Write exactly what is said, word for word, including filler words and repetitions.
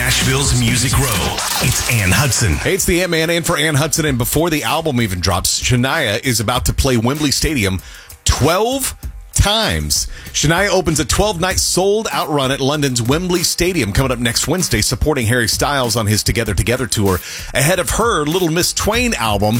Nashville's Music Row. It's Ann Hudson. Hey, it's the Ant-Man in for Ann Hudson, and before the album even drops, Shania is about to play Wembley Stadium twelve times. Shania opens a twelve-night sold-out run at London's Wembley Stadium coming up next Wednesday, supporting Harry Styles on his Together Together tour ahead of her Little Miss Twain album